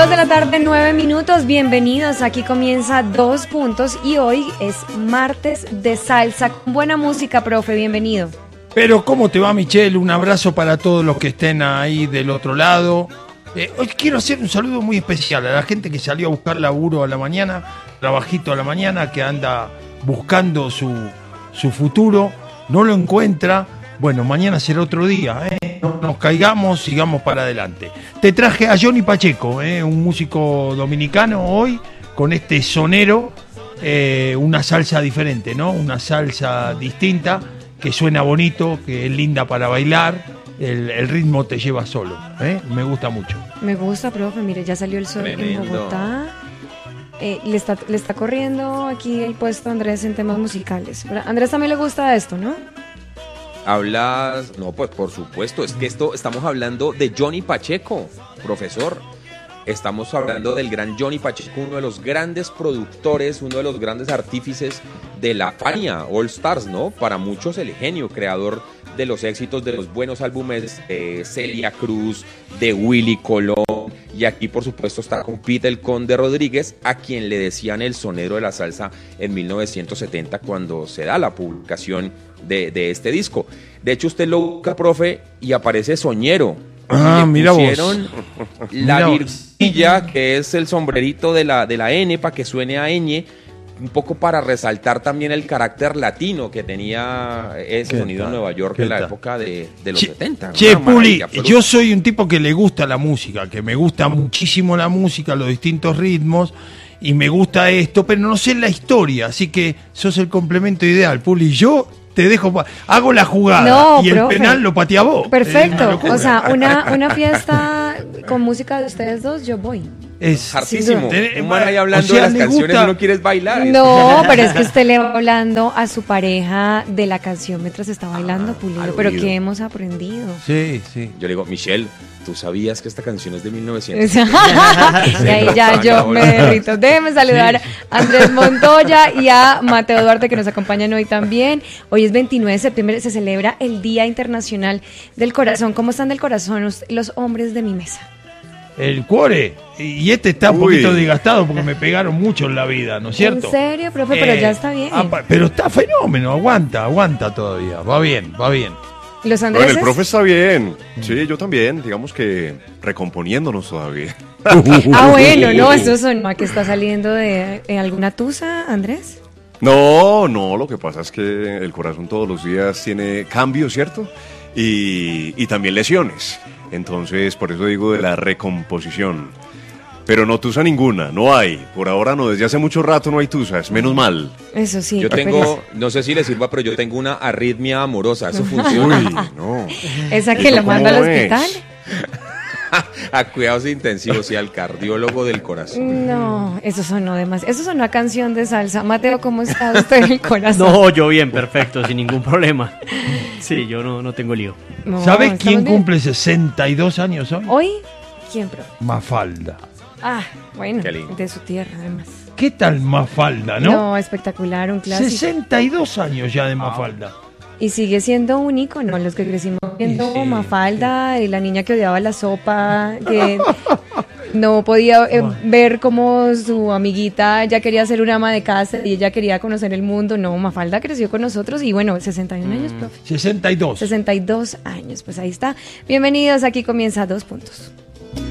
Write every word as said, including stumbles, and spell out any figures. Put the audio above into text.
Dos de la tarde, nueve minutos, bienvenidos, aquí comienza Dos Puntos y hoy es martes de salsa con buena música, profe, bienvenido. Pero ¿cómo te va, Michelle? Un abrazo para todos los que estén ahí del otro lado. Eh, hoy quiero hacer un saludo muy especial a la gente que salió a buscar laburo a la mañana, trabajito a la mañana, que anda buscando su, su futuro, no lo encuentra. Bueno, mañana será otro día, ¿eh? No nos caigamos, sigamos para adelante. Te traje a Johnny Pacheco, ¿eh? Un músico dominicano hoy, con este sonero, eh, una salsa diferente, ¿no? Una salsa distinta, que suena bonito, que es linda para bailar, el, el ritmo te lleva solo, ¿eh? Me gusta mucho. Me gusta, profe, mire, ya salió el sol Tremendo. En Bogotá. Eh, le, está, le está corriendo aquí el puesto a Andrés en temas musicales. Pero a Andrés también le gusta esto, ¿no? Hablas, no, pues por supuesto, es que esto estamos hablando de Johnny Pacheco, profesor. Estamos hablando del gran Johnny Pacheco, uno de los grandes productores, uno de los grandes artífices de la Fania All Stars, ¿no? Para muchos el genio, creador de los éxitos, de los buenos álbumes de Celia Cruz, de Willy Colón, y aquí por supuesto está con Pete el Conde Rodríguez, a quien le decían el sonero de la salsa en mil novecientos setenta cuando se da la publicación de, de este disco. De hecho usted lo busca, profe, y aparece Soñero. Ah, mira vos. La virguilla, que es el sombrerito de la, de la N para que suene a ñ, un poco para resaltar también el carácter latino que tenía ese sonido en Nueva York en la tal? época de, de los che, setenta. Che, Puli, yo soy un tipo que le gusta la música, que me gusta muchísimo la música, los distintos ritmos, y me gusta esto, pero no sé la historia, así que sos el complemento ideal, Puli. Yo te dejo, hago la jugada no, y el profe, penal lo patea vos. Perfecto, o sea, una, una fiesta con música de ustedes dos, yo voy. Es hartísimo. Un man ahí hablando o sea, de las canciones gusta. Y no quieres bailar. No, pero es que usted le va hablando a su pareja de la canción mientras está bailando, ah, Pulido. Pero que hemos aprendido. Sí, sí. Yo le digo, Michelle, ¿tú sabías que esta canción es de mil novecientos? Y ahí ya yo me derrito. Déjeme saludar sí. a Andrés Montoya y a Mateo Duarte, que nos acompañan hoy también. Hoy es veintinueve de septiembre, se celebra el Día Internacional del Corazón. ¿Cómo están del corazón los hombres de mi mesa? El cuore, y este está un Uy. poquito desgastado porque me pegaron mucho en la vida, ¿no es cierto? ¿En serio, profe? Eh, pero ya está bien. Apa, pero está fenómeno, aguanta, aguanta todavía, va bien, va bien. ¿Los Andrés? Bueno, el profe está bien, sí, yo también, digamos que recomponiéndonos todavía. Ah, bueno, no, eso sonó a que está saliendo de eh, alguna tusa, Andrés. No, no, lo que pasa es que el corazón todos los días tiene cambios, ¿cierto? Y, y también lesiones. Entonces, por eso digo de la recomposición. Pero no tusa ninguna, no hay. Por ahora no, desde hace mucho rato no hay tusas, menos mal. Eso sí. Yo tengo, no sé si le sirva, pero yo tengo una arritmia amorosa, eso funciona. Uy, no. ¿Esa que lo manda al hospital? A cuidados intensivos y al cardiólogo del corazón. No, eso sonó demasiado. Eso sonó a canción de salsa. Mateo, ¿cómo está usted en el corazón? No, yo bien, perfecto, sin ningún problema. Sí, yo no, no tengo lío. No, ¿sabe quién cumple sesenta y dos años hoy? ¿Hoy? ¿Quién, profe? Mafalda. Ah, bueno, de su tierra además. ¿Qué tal Mafalda, no? No, espectacular, un clásico. sesenta y dos años ya de Mafalda. Y sigue siendo un ícono, los que crecimos viendo sí, Mafalda, sí. La niña que odiaba la sopa, que no podía eh, ver cómo su amiguita ya quería ser una ama de casa y ella quería conocer el mundo. No, Mafalda creció con nosotros y bueno, sesenta y un años, profe. sesenta y dos. sesenta y dos años, pues ahí está. Bienvenidos, aquí comienza Dos Puntos.